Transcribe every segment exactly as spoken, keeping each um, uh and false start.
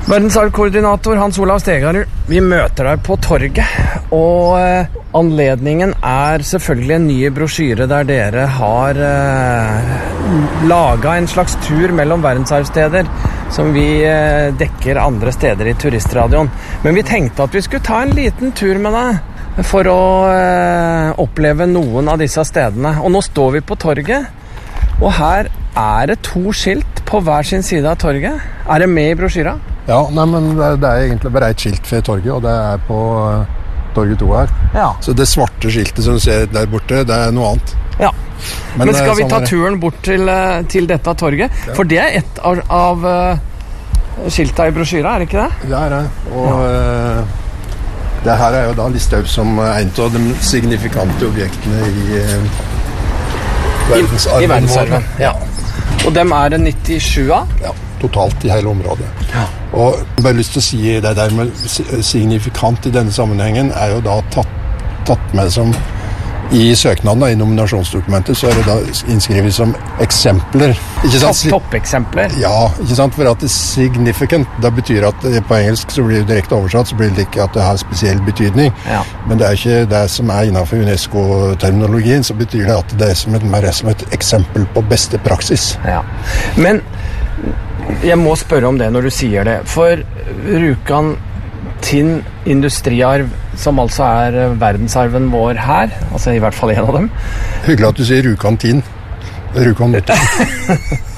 Verdensarvkoordinator Hans Olav Stegarud, vi møter deg på torget, og eh, anledningen er selvfølgelig en ny brosjyre der dere har eh, laget en slags tur mellom verdensarvsteder som vi eh, dekker andre steder i turistradioen. Men vi tenkte at vi skulle ta en liten tur med deg for å eh, oppleve noen av disse stedene. Og nå står vi på torget, og her er det to skilt på hver sin side av torget. Er det med i brosjyra? Ja, nei, men det, det er egentlig bare et skilt ved torget, og det er på uh, torget to her. Ja. Så det svarte skiltet som du ser der borte, det er noe annet. Ja, men, men skal vi ta turen bort til, til dette torget? Ja. For det er et av, av uh, skiltene i brosjyra, er det ikke det? Det er det, og ja. uh, det her er jo da listet opp som en av de signifikante objektene i uh, verdensarven. I, i verdensarven, ja. Og dem er det nittisju av? Ja, totalt i hele området. Ja. Og jeg har bare lyst til å si det der med signifikant i denne sammenhengen er jo da tatt, tatt med som i søknaden, i nominasjonsdokumentet, så er det da innskrevet som eksempler. Ikke sant? Topp, toppeksempler? Ja, ikke sant? For at det er significant, det betyr at på engelsk så blir det direkte oversatt, så blir det ikke at det har spesiell betydning. Ja. Men det er ikke det som er innenfor UNESCO-terminologien, så betyr det at det er som et, mer som et eksempel på beste praksis. Ja, men jeg må spørre om det når du sier det, for Rjukan Tinn industriarv, som altså er verdensarven vår her, altså i hvert fall en av dem. Hyggelig at du sier Rjukan Tinn. Rjukan Notodden.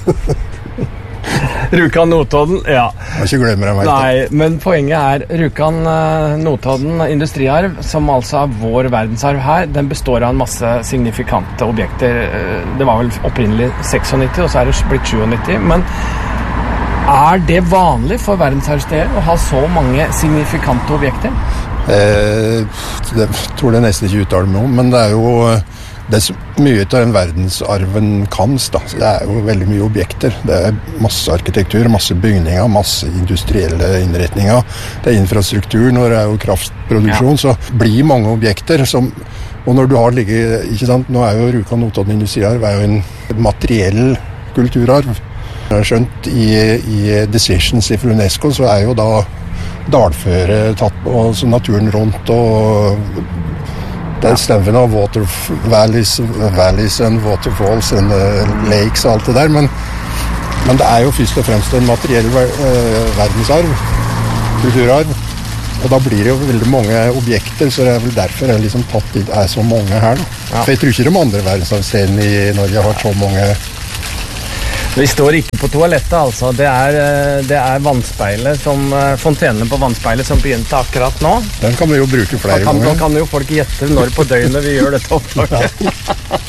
Rjukan Notodden, ja. Jeg må ikke glemme det, meg. Nei, men poenget er Rjukan Notodden industriarv, som altså er vår verdensarv her, den består av en masse signifikante objekter. Det var vel opprinnelig nittiseks, og så er det blitt nittisju, men er det vanlig for verdensarvsteder å ha så mange signifikante objekter? Eh, det tror jeg nesten ikke uttaler meg om, men det er jo det er mye av den verdensarven kan. Da. Det er jo veldig mye objekter. Det er masse arkitektur, masse bygninger, masse industrielle innretninger. Det er infrastruktur, når det er jo kraftproduksjon, ja. Så blir mange objekter som, og når du har ligget, ikke sant, nå er jo Rjukan Notodden industriarv er jo en materiell kulturarv. Jeg har skjønt i, i decisions fra UNESCO så er jo da dalføre tatt på, altså naturen rundt, og det er stemmen av water valleys, valleys and waterfalls and uh, lakes og alt det der, men, men det er jo først og fremst en materiell uh, verdensarv, kulturarv, og da blir det jo veldig mange objekter, så det er vel derfor det er liksom tatt i, er så mange her. Da. Ja. For jeg tror ikke de andre verdensarvstedene i Norge har så mange. Vi står ikke på toalettet, altså. Det er, det er vannspeilet, som, fontenene på vannspeilet som begynte akkurat nå. Den kan vi jo bruke flere ganger. Da kan jo folk gjette når på døgnet vi gjør dette opptaket.